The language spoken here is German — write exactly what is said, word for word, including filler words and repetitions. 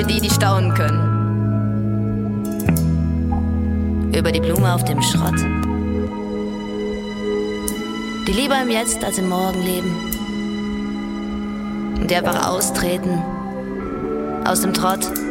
die, die staunen können. Über die Blume auf dem Schrott, die lieber im Jetzt als im Morgen leben, die einfach austreten aus dem Trott.